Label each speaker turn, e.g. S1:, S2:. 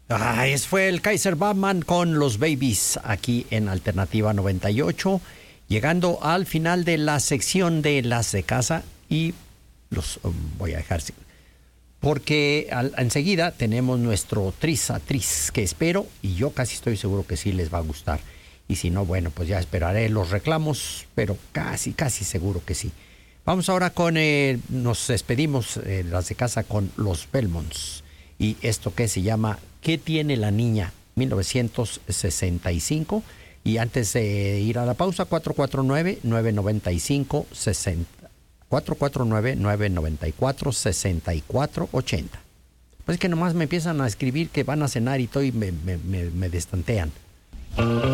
S1: Ese fue el Kaiser Bachmann con los Babies aquí en Alternativa 98, llegando al final de la sección de las de casa y los voy a dejar porque enseguida tenemos nuestro Tris a Tris que espero y yo casi estoy seguro que sí les va a gustar y si no, bueno, pues ya esperaré los reclamos, pero casi seguro que sí. Vamos ahora con, nos despedimos las de casa con los Belmonts y esto que se llama ¿Qué tiene la niña? 1965. Y antes de ir a la pausa, 449-995-60. 449-994-6480. Pues es que nomás me empiezan a escribir que van a cenar y me destantean.